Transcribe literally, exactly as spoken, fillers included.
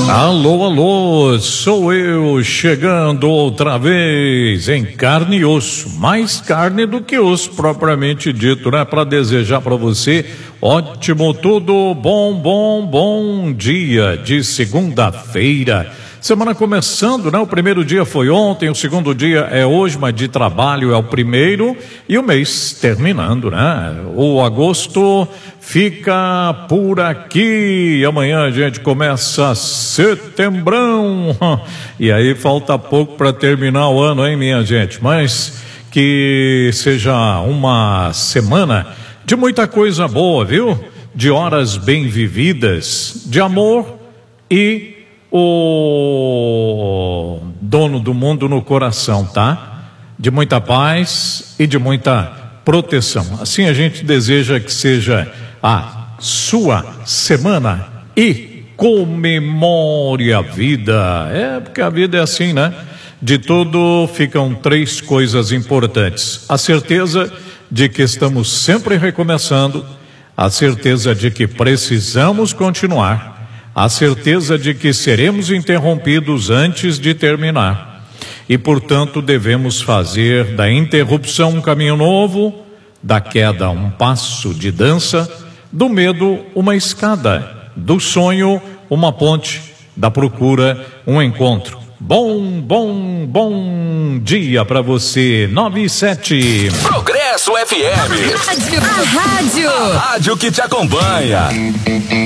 Alô, alô, sou eu chegando outra vez em carne e osso, mais carne do que osso propriamente dito, né? Para desejar para você ótimo, tudo bom, bom, bom dia de segunda-feira. Semana começando, né? O primeiro dia foi ontem, o segundo dia é hoje, mas de trabalho é o primeiro e o mês terminando, né? O agosto fica por aqui. Amanhã a gente começa setembrão. E aí falta pouco para terminar o ano, hein, minha gente? Mas que seja uma semana de muita coisa boa, viu? De horas bem vividas, de amor e o dono do mundo no coração, tá? De muita paz e de muita proteção. Assim a gente deseja que seja a sua semana e comemore a vida. É, porque a vida é assim, né? De tudo ficam três coisas importantes: a certeza de que estamos sempre recomeçando, a certeza de que precisamos continuar, a certeza de que seremos interrompidos antes de terminar e, portanto, devemos fazer da interrupção um caminho novo, da queda um passo de dança, do medo uma escada, do sonho uma ponte, da procura um encontro. Bom, bom, bom dia para você. nove e sete. Progresso F M. A rádio. A rádio. A rádio que te acompanha.